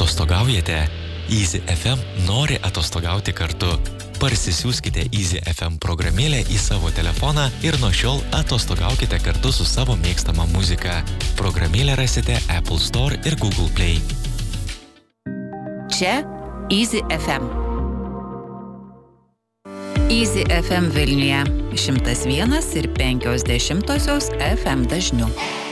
Atostogaujate? Easy FM nori atostogauti kartu. Parsisiųskite Easy FM programėlę į savo telefoną ir nuo šiol atostogaukite kartu su savo mėgstama muzika. Programėlę rasite Apple Store ir Google Play. Čia Easy FM. Easy FM Vilniuje 101,5 FM dažniu.